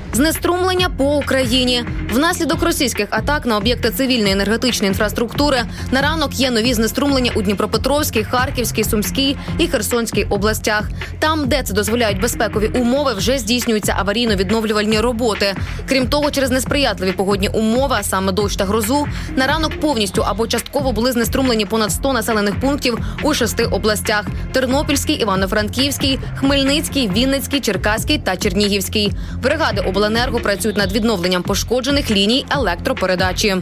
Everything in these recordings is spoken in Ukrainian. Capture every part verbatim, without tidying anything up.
Знеструмлення по Україні. Внаслідок російських атак на об'єкти цивільної енергетичної інфраструктури на ранок є нові знеструмлення у Дніпропетровській, Харківській, Сумській і Херсонській областях. Там, де це дозволяють безпекові умови, вже здійснюються аварійно-відновлювальні роботи. Крім того, через несприятливі погодні умови, а саме дощ та грозу, на ранок повністю або частково були знеструмлені понад сто населених пунктів у шести областях – Тернопільській, Івано-Франківській, Хмельницькій, Вінницькій, Черкаській та Чернігівській. Бригади обленерго працюють над відновленням пошкоджених ліній електропередачі.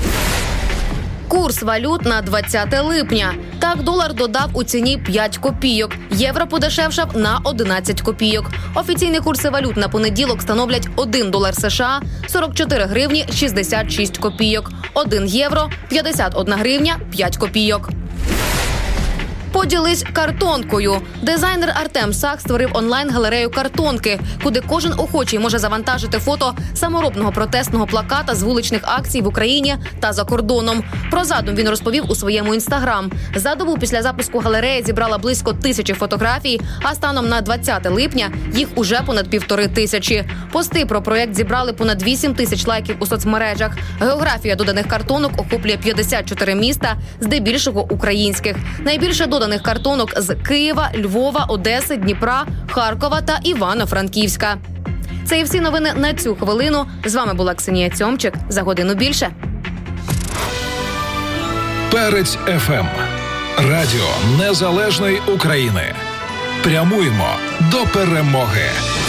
Курс валют на двадцяте липня. Так, долар додав у ціні п'ять копійок. Євро подешевшав на одинадцять копійок. Офіційні курси валют на понеділок становлять один долар США – сорок чотири гривні шістдесят шість копійок. один євро – п'ятдесят одна гривня п'ять копійок. Поділись картонкою. Дизайнер Артем Сак створив онлайн-галерею картонки, куди кожен охочий може завантажити фото саморобного протестного плаката з вуличних акцій в Україні та за кордоном. Про задум він розповів у своєму інстаграм. За добу після запуску галереї зібрала близько тисячі фотографій, а станом на двадцяте липня їх уже понад півтори тисячі. Пости про проєкт зібрали понад вісім тисяч лайків у соцмережах. Географія доданих картонок охоплює п'ятдесят чотири міста, здебільшого українських. Найбільше доданих картонок з Києва, Львова, Одеси, Дніпра, Харкова та Івано-Франківська. Це і всі новини на цю хвилину. З вами була Ксенія Цьомчик. За годину більше. Перець еф ем. Радіо Незалежної України. Прямуємо до перемоги.